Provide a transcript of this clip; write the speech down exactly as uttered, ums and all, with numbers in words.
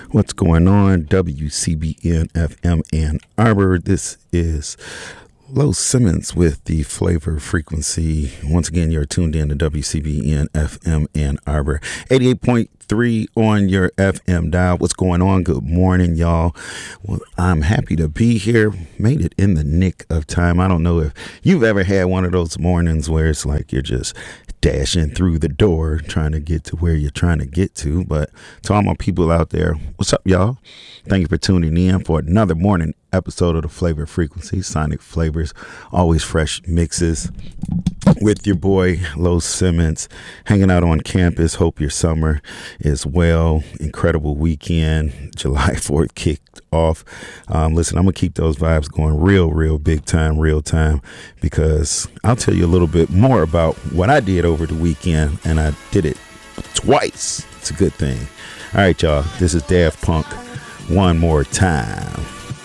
What's going on? W C B N F M Ann Arbor. This is Low Simmons with the Flavor Frequency. Once again, you're tuned in to W C B N F M Ann Arbor, eighty-eight point three on your F M dial. What's going on? Good morning, y'all. Well, I'm happy to be here. Made it in the nick of time. I don't know if you've ever had one of those mornings where it's like you're just dashing through the door trying to get to where you're trying to get to. But to all my people out there, what's up, y'all? Thank you for tuning in for another morning episode of the Flavor Frequency. Sonic Flavors, always fresh mixes with your boy Low Simmons, hanging out on campus. Hope your summer is well. Incredible weekend. July fourth kicked off. Um, listen, I'm gonna keep those vibes going real, real big time, real time, because I'll tell you a little bit more about what I did over the weekend, and I did it twice. It's a good thing. All right, y'all. This is Daft Punk. One more time.